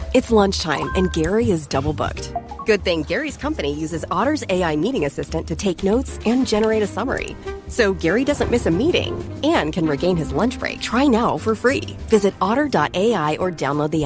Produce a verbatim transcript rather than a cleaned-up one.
It's lunchtime, and Gary is double booked. Good thing Gary's company uses Otter's A I meeting assistant to take notes and generate a summary. So Gary doesn't miss a meeting and can regain his lunch break. Try now for free. Visit otter dot A I or download the